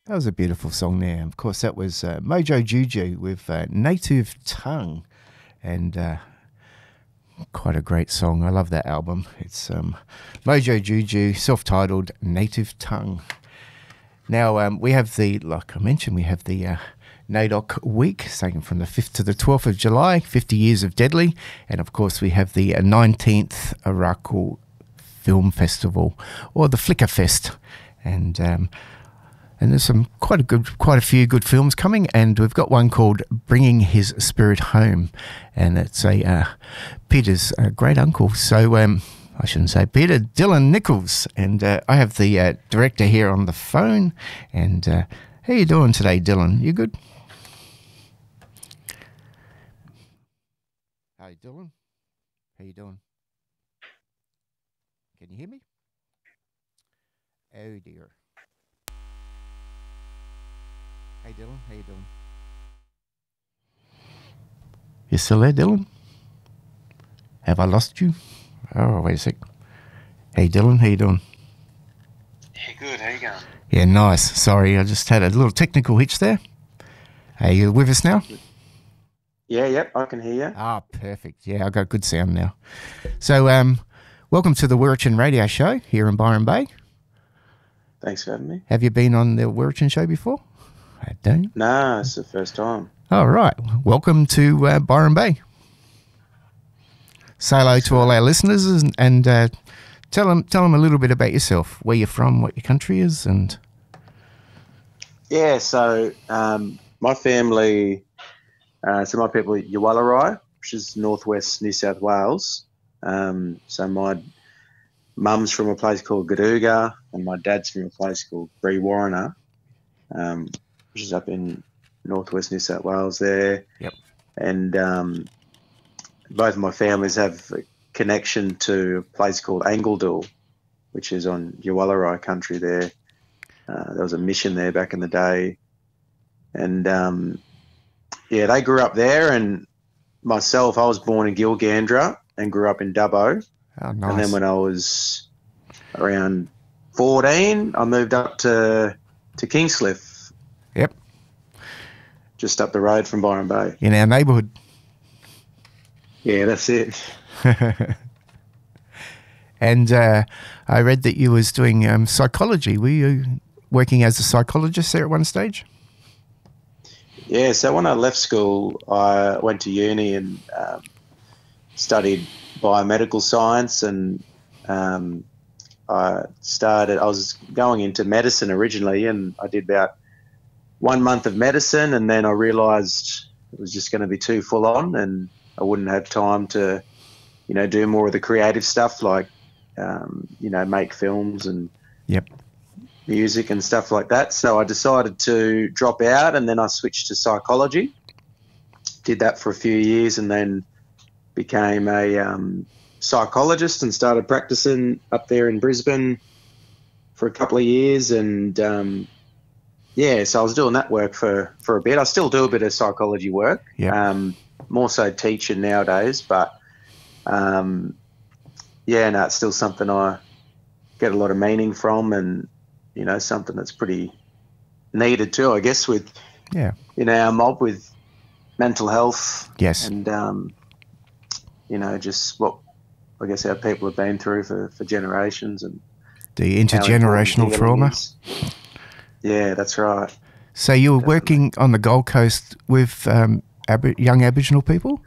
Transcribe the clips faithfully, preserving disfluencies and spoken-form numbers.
That was a beautiful song there. Of course, that was uh, Mojo Juju with uh, Native Tongue, and uh, quite a great song. I love that album. It's um, Mojo Juju, self-titled Native Tongue. Now, um, we have the, like I mentioned, we have the uh, NAIDOC week, taken from the fifth to the twelfth of July, fifty years of Deadly, and of course we have the uh, nineteenth Araku Film Festival, or the Flicker Fest, and um, and there's some quite a good, quite a few good films coming, and we've got one called Bringing His Spirit Home, and it's a uh, Peter's uh, great uncle. So um, I shouldn't say Peter, Dylan Nichols, and uh, I have the uh, director here on the phone. And uh, how you doing today, Dylan? You good? Hey, Dylan. How you doing? Can you hear me? Oh dear. Hey Dylan, how you doing? You still there, Dylan? Have I lost you? Oh, wait a sec. Hey Dylan, how you doing? Yeah, good. How you going? Yeah, nice. Sorry, I just had a little technical hitch there. Are you with us now? Yeah, yep, I can hear you. Ah, perfect. Yeah, I got good sound now. So, um, welcome to the Wirrachin Radio Show here in Byron Bay. Thanks for having me. Have you been on the Wirrachin Show before? I don't. Nah, it's the first time. All right. Welcome to uh, Byron Bay. Say hello to all our listeners and, and uh, tell them tell them a little bit about yourself, where you're from, what your country is, and. Yeah, so um, my family, uh, so my people are Yuwalarai, which is northwest New South Wales. Um, so my mum's from a place called Gaduga, and my dad's from a place called Brewarrina, um, which is up in northwest New South Wales there. Yep. And um, both of my families have a connection to a place called Angledul, which is on Yuwalarai country there. Uh, there was a mission there back in the day. And, um, yeah, they grew up there. And myself, I was born in Gilgandra and grew up in Dubbo. Oh, nice. And then when I was around fourteen, I moved up to to Kingscliff. Yep. Just up the road from Byron Bay. In our neighbourhood. Yeah, that's it. And uh, I read that you was doing um, psychology. Were you working as a psychologist there at one stage? Yeah, so when I left school, I went to uni and um, studied biomedical science, and um, I started, I was going into medicine originally, and I did about one month of medicine, and then I realised it was just going to be too full on, and I wouldn't have time to, you know, do more of the creative stuff like, um, you know, make films and yep. music and stuff like that. So I decided to drop out, and then I switched to psychology. Did that for a few years, and then became a um, psychologist and started practicing up there in Brisbane for a couple of years. And um, yeah, so I was doing that work for, for a bit. I still do a bit of psychology work, yeah. um, more so teaching nowadays, but um, yeah, no, it's still something I get a lot of meaning from, and, you know, something that's pretty needed too, I guess, with, yeah, you know, our mob with mental health. Yes. And, um, you know, just what I guess our people have been through for, for generations, and the intergenerational trauma. Yeah, that's right. So you were Definitely. working on the Gold Coast with um, Ab- young Aboriginal people?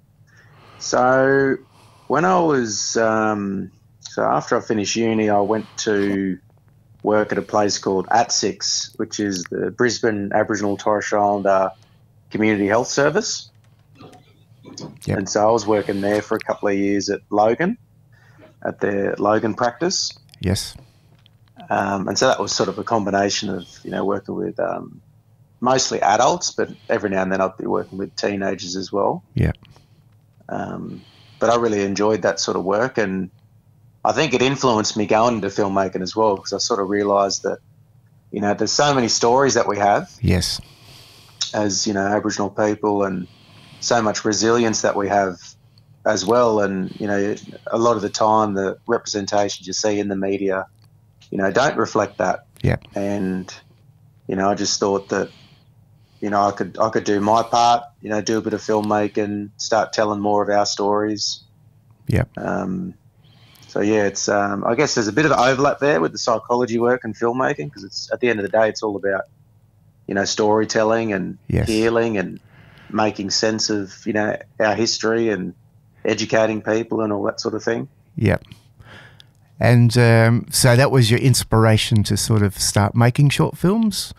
So when I was, um, so after I finished uni, I went to work at a place called A T S I C, which is the Brisbane Aboriginal and Torres Strait Islander Community Health Service. Yep. And so I was working there for a couple of years at Logan, at their Logan practice. Yes. Um, and so that was sort of a combination of, you know, working with um, mostly adults, but every now and then I'd be working with teenagers as well. Yeah. Um, but I really enjoyed that sort of work, and I think it influenced me going into filmmaking as well, because I sort of realised that, you know, there's so many stories that we have. Yes. As, you know, Aboriginal people, and so much resilience that we have as well. And, you know, a lot of the time the representations you see in the media, you know, don't reflect that. Yeah. And you know, I just thought that, you know, I could I could do my part, you know, do a bit of filmmaking, start telling more of our stories. Yeah. Um, so yeah, it's um, I guess there's a bit of overlap there with the psychology work and filmmaking, because it's at the end of the day, it's all about, you know, storytelling and Yes. healing and making sense of, you know, our history and educating people and all that sort of thing. Yep. And um, so that was your inspiration to sort of start making short films?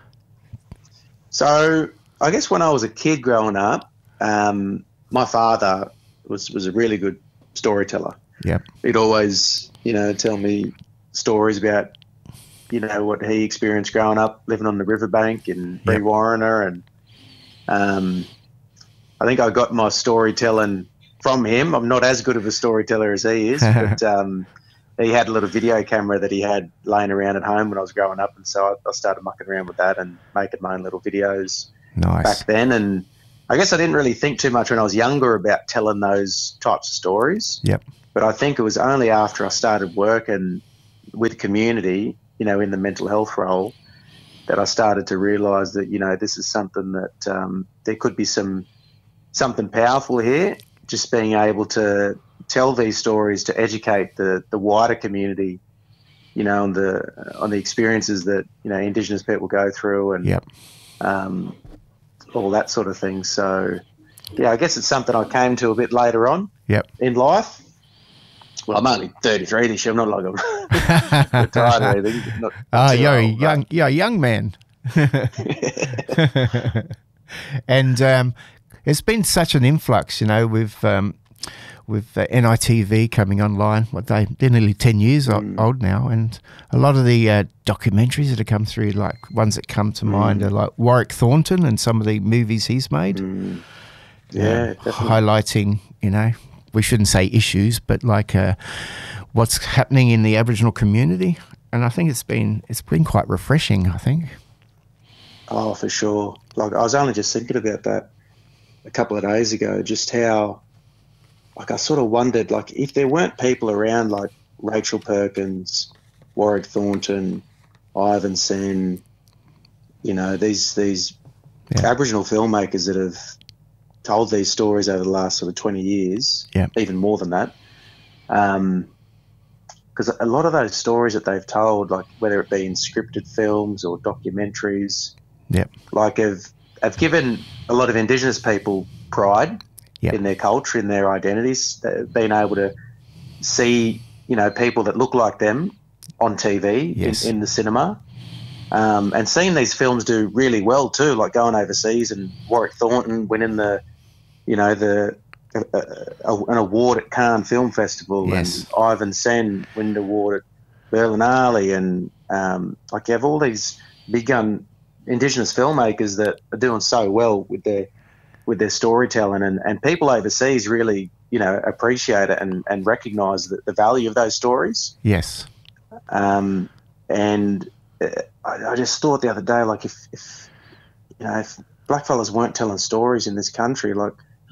So I guess when I was a kid growing up, um, my father was, was a really good storyteller. Yep. He'd always, you know, tell me stories about, you know, what he experienced growing up, living on the riverbank in Brewarrina. And um, I think I got my storytelling from him. I'm not as good of a storyteller as he is, but um, he had a little video camera that he had laying around at home when I was growing up, and so I, I started mucking around with that and making my own little videos Nice. back then. And I guess I didn't really think too much when I was younger about telling those types of stories. Yep. But I think it was only after I started working with community, you know, in the mental health role, that I started to realise that, you know, this is something that um, there could be some something powerful here, just being able to tell these stories to educate the, the wider community, you know, on the on the experiences that, you know, Indigenous people go through and Yep. um, all that sort of thing. So, yeah, I guess it's something I came to a bit later on Yep. in life. Well, I'm only thirty-three this year. I'm not like I'm retired or anything. Not, Oh, too you're a old, young, you're a young man. And um, it's been such an influx, you know, with um, with uh, N I T V coming online. What they they're nearly ten years o- Mm. old now, and a lot of the uh, documentaries that have come through, like ones that come to mind, are like Warwick Thornton and some of the movies he's made, Mm. Yeah, um, definitely. highlighting, you know, we shouldn't say issues, but like uh, what's happening in the Aboriginal community. And I think it's been it's been quite refreshing, I think. Oh, for sure. Like, I was only just thinking about that a couple of days ago, just how, like, I sort of wondered, like, if there weren't people around like Rachel Perkins, Warwick Thornton, Ivan Sen, you know, these these Yeah. Aboriginal filmmakers that have told these stories over the last sort of twenty years, Yeah. even more than that. Um, because a lot of those stories that they've told, like whether it be in scripted films or documentaries, Yep. like have have given a lot of Indigenous people pride Yep. in their culture, in their identities. They've been able to see, you know, people that look like them on T V, Yes. in, in the cinema, um, and seeing these films do really well too, like going overseas and Warwick Thornton winning the, you know, the uh, uh, an award at Cannes Film Festival, Yes. and Ivan Sen winning the award at Berlinale, and um, like you have all these big gun Indigenous filmmakers that are doing so well with their with their storytelling, and, and people overseas really, you know, appreciate it and, and recognise the, the value of those stories. Yes. Um, and uh, I, I just thought the other day, like if, if you know, if blackfellas weren't telling stories in this country, like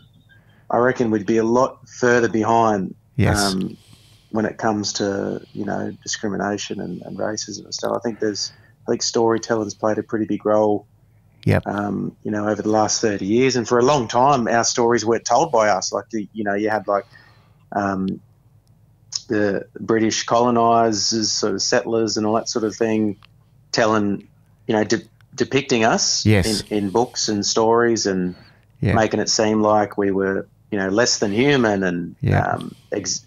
I reckon we'd be a lot further behind. Yes. Um, when it comes to, you know, discrimination and, and racism and stuff. I think there's, I think storytelling's played a pretty big role. Yep. Um, you know, over the last thirty years, and for a long time, our stories weren't told by us. Like, the, you know, you had like um, the British colonisers, sort of settlers, and all that sort of thing, telling, you know, de- depicting us Yes. in, in books and stories, and Yeah. making it seem like we were, you know, less than human, and Yeah. um, ex-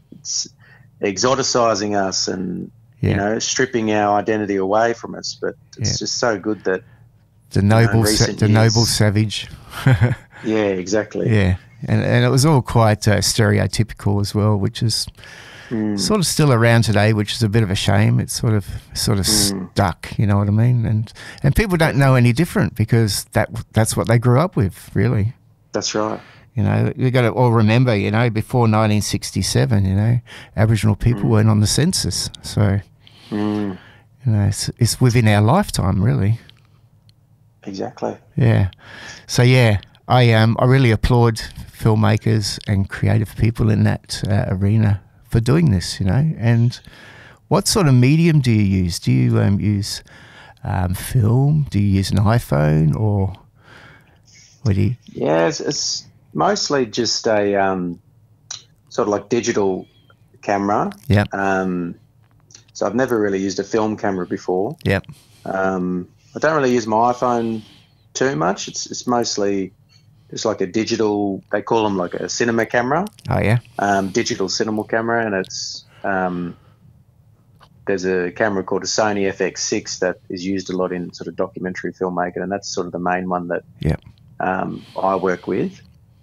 exoticizing us, and Yeah. you know, stripping our identity away from us. But it's Yeah. just so good that, The noble, sa- recent the years. noble savage. yeah, exactly. Yeah, and and it was all quite uh, stereotypical as well, which is Mm. sort of still around today, which is a bit of a shame. It's sort of sort of Mm. stuck, you know what I mean? And and people don't know any different because that that's what they grew up with, really. That's right. You know, we got to all remember, you know, before nineteen sixty-seven, you know, Aboriginal people Mm. weren't on the census, so Mm. you know, it's it's within our lifetime, really. Exactly. Yeah. So yeah, I um I really applaud filmmakers and creative people in that uh, arena for doing this. You know, and what sort of medium do you use? Do you um, use um, film? Do you use an iPhone or what do you? Yeah, it's, it's mostly just a um, sort of like digital camera. Yep. Um, so I've never really used a film camera before. Yep. Um, I don't really use my iPhone too much. It's it's mostly just like a digital. They call them like a cinema camera. Oh yeah. Um, digital cinema camera, and it's um, there's a camera called a Sony F X six that is used a lot in sort of documentary filmmaking, and that's sort of the main one that Yep. um, I work with.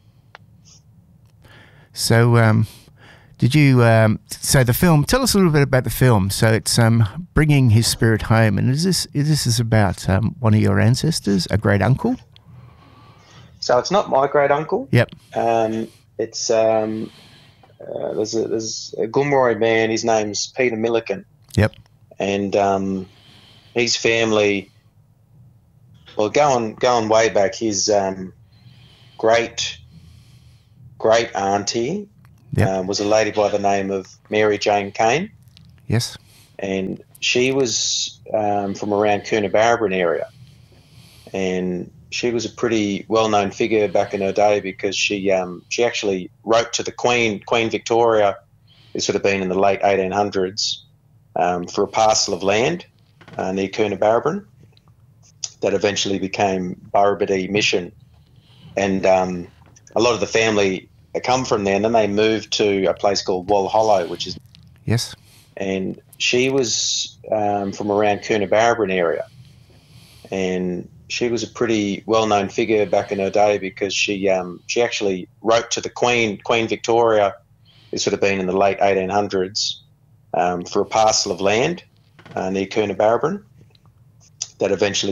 So, um, did you? Um, so the film. Tell us a little bit about the film. So it's um, bringing his spirit home, and is this is this is about um, one of your ancestors, a great uncle? So it's not my great uncle. Yep. Um, it's um, uh, there's a there's a Gomeroi man. His name's Peter Milliken. Yep. And um, his family. Well, going going way back, his um, great great auntie Yep. um, was a lady by the name of Mary Jane Kane, Yes. and she was um, from around Coonabarabran area, and she was a pretty well-known figure back in her day because she um, she actually wrote to the Queen, Queen Victoria. This would have been in the late eighteen hundreds um, for a parcel of land uh, near Coonabarabran that eventually became Burrabidee Mission, and um, a lot of the family come from there, and then they moved to a place called Walhollow, which is, Yes. and she was um, from around Coonabarabran area, and she was a pretty well-known figure back in her day because she um, she actually wrote to the Queen, Queen Victoria. This would have been in the late eighteen hundreds um, for a parcel of land uh, near Coonabarabran that eventually